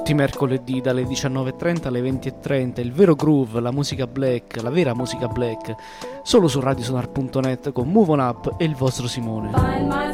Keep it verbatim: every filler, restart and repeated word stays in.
Tutti i mercoledì dalle diciannove e trenta alle venti e trenta, il vero groove, la musica black, la vera musica black, solo su radiosonar punto net con Move On Up e il vostro Simone.